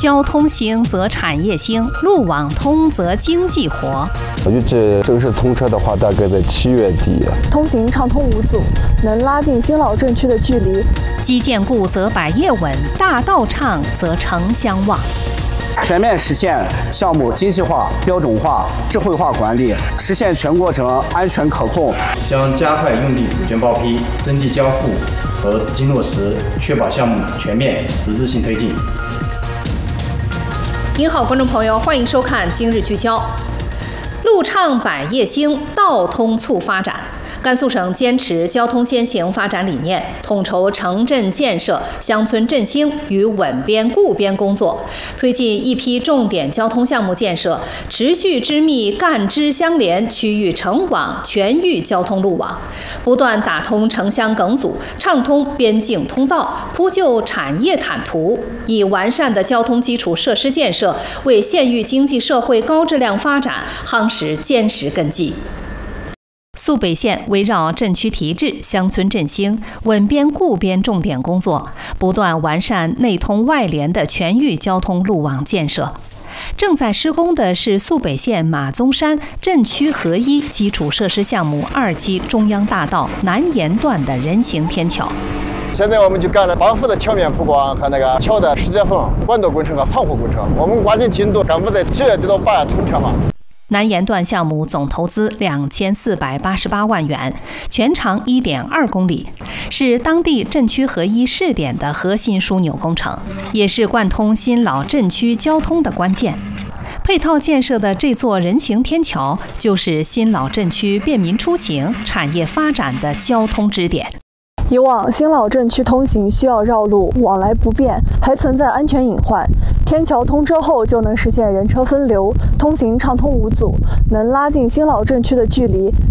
交通兴则产业兴，路网通则经济活。 预计正式通车的话，大概在7月底。 通行畅通无阻，能拉近新老镇区的距离。 基建固则百业稳，大道畅则城乡旺。 全面实现项目精细化、标准化、智慧化管理，实现全过程安全可控。 将加快用地主权报批、征地交付和资金落实，确保项目全面实质性推进。 您好，观众朋友，欢迎收看今日聚焦。路畅百业兴，道通促发展。甘肃省坚持交通先行发展理念，统筹城镇建设、乡村振兴与稳边固边工作，推进一批重点交通项目建设，持续织密干支相连区域城网全域交通路网，不断打通城乡梗阻，畅通边境通道，铺就产业坦途，以完善的交通基础设施建设为县域经济社会高质量发展夯实坚实根基。肃北县围绕镇区提质、乡村振兴、稳边固边重点工作，不断完善内通外联的全域交通路网建设。正在施工的是肃北县马鬃山镇区合一基础设施项目2期中央大道南沿段的人行天桥。 现在我们就干了帮扶的桥面补光和那个桥的石阶缝、管道工程和防护工程。我们抓紧进度，赶不在7月底到8月通车嘛。 南沿段项目总投资2488万元，全长1.2公里，是当地镇区合一试点的核心枢纽工程，也是贯通新老镇区交通的关键。配套建设的这座人行天桥，就是新老镇区便民出行、产业发展的交通支点。 以往新老镇区通行需要绕路，往来不便，还存在安全隐患。天桥通车后就能实现人车分流，通行畅通无阻，能拉近新老镇区的距离，